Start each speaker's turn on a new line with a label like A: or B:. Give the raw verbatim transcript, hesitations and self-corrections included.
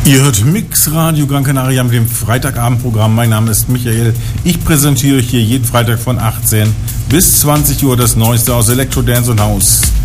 A: Ihr hört Mix Radio Gran Canaria mit dem Freitagabendprogramm. Mein Name ist Michael. Ich präsentiere euch hier jeden Freitag von achtzehn bis zwanzig Uhr das Neueste aus Electro, Dance und House.